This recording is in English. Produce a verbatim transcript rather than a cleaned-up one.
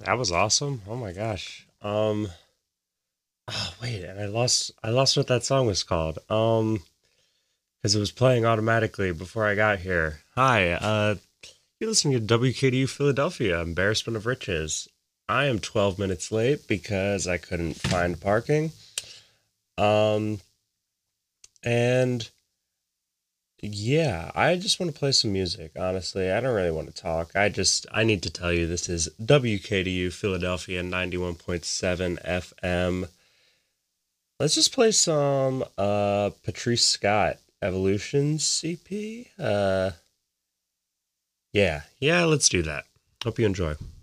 That was awesome. Oh my gosh. Um oh wait, and I lost I lost what that song was called. Um because it was playing automatically before I got here. Hi, uh you're listening to W K D U Philadelphia, Embarrassment of Riches. I am twelve minutes late because I couldn't find parking. Um and yeah, I just want to play some music, honestly. I don't really want to talk. I just I need to tell you this is W K D U Philadelphia ninety-one point seven F M. Let's just play some uh Patrice Scott Evolutions C P. Uh yeah, yeah, let's do that. Hope you enjoy.